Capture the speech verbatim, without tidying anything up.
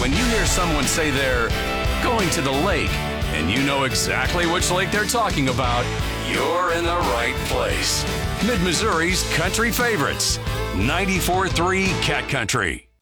When you hear someone say they're going to the lake, and you know exactly which lake they're talking about, you're in the right place. Mid-Missouri's country favorites, ninety-four point three Cat Country.